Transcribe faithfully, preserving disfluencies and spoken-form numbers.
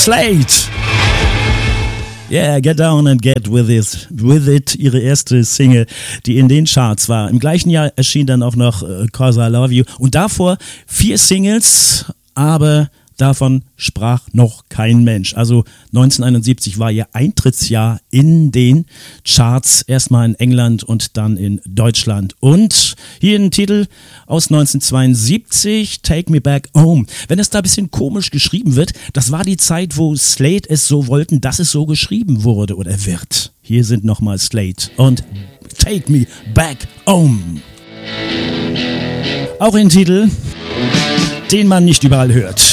Slade. Yeah, Get Down and Get With It, With It, ihre erste Single, die in den Charts war. Im gleichen Jahr erschien dann auch noch uh, Cause I Love You und davor vier Singles, aber davon sprach noch kein Mensch. Also neunzehnhunderteinundsiebzig war ihr Eintrittsjahr in den Charts, erstmal in England und dann in Deutschland. Und hier ein Titel aus neunzehnhundertzweiundsiebzig, Take Me Back Home. Wenn es da ein bisschen komisch geschrieben wird, das war die Zeit, wo Slade es so wollten, dass es so geschrieben wurde oder wird. Hier sind nochmal Slade und Take Me Back Home. Auch ein Titel, den man nicht überall hört.